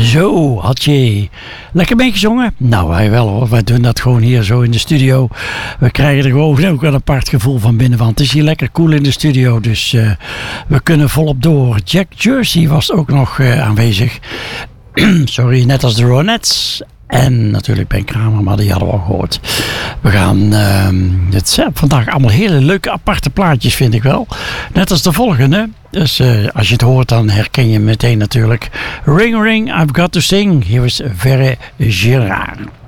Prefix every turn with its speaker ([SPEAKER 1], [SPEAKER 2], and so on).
[SPEAKER 1] Zo, had je lekker meegezongen? Nou, wij wel hoor. Wij doen dat gewoon hier zo in de studio. We krijgen er gewoon ook een apart gevoel van binnen. Want het is hier lekker cool in de studio. Dus we kunnen volop door. Jack Jersey was ook nog aanwezig. Sorry, net als de Ronettes. En natuurlijk Ben Kramer, maar die hadden we al gehoord. We gaan het zijn vandaag allemaal hele leuke aparte plaatjes, vind ik wel. Net als de volgende. Dus als je het hoort, dan herken je meteen natuurlijk. Ring Ring, I've Got to Sing. Hier is Verre Gerard.